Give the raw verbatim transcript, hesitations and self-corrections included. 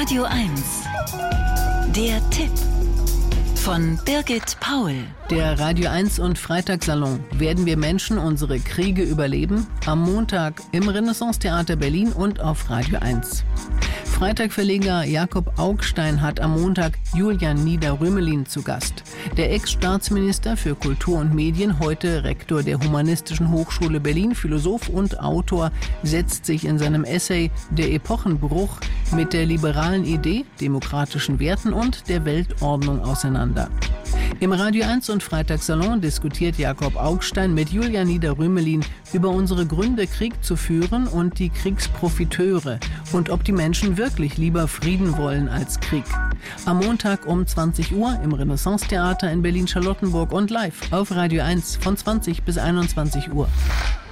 Radio eins. Der Tipp von Birgit Paul. Der Radio eins und Freitagssalon. Werden wir Menschen unsere Kriege überleben? Am Montag im Renaissance-Theater Berlin und auf Radio eins. Freitagverleger Jakob Augstein hat am Montag Julian Nieder-Rümelin zu Gast. Der Ex-Staatsminister für Kultur und Medien, heute Rektor der Humanistischen Hochschule Berlin, Philosoph und Autor, setzt sich in seinem Essay »Der Epochenbruch« mit der liberalen Idee, demokratischen Werten und der Weltordnung auseinander. Im Radio eins und Freitagssalon diskutiert Jakob Augstein mit Julian Nieder-Rümelin über unsere Gründe, Krieg zu führen und die Kriegsprofiteure und ob die Menschen wirklich lieber Frieden wollen als Krieg. Am Montag um zwanzig Uhr im Renaissance-Theater in Berlin-Charlottenburg und live auf Radio eins von zwanzig bis einundzwanzig Uhr.